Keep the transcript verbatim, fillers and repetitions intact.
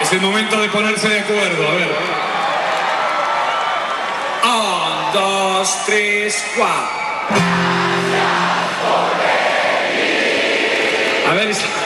Es el momento de ponerse de acuerdo, a ver. Un, dos, tres, cuatro. A ver,